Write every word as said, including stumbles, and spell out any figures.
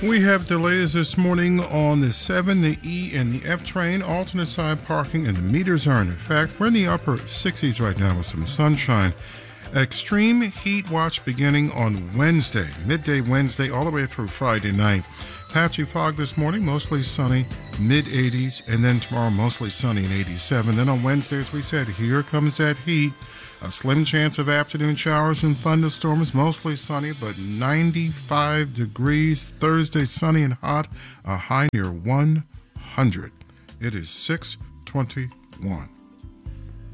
We have delays this morning on the seven, the E, and the F train. Alternate side parking, and the meters are in effect. We're in the upper sixties right now with some sunshine. Extreme heat watch beginning on Wednesday, midday Wednesday, all the way through Friday night. Patchy fog this morning, mostly sunny, mid eighties, and then tomorrow mostly sunny and eighty-seven. Then on Wednesday, as we said, here comes that heat. A slim chance of afternoon showers and thunderstorms, mostly sunny, but ninety-five degrees. Thursday, sunny and hot, a high near one hundred. It is six twenty-one.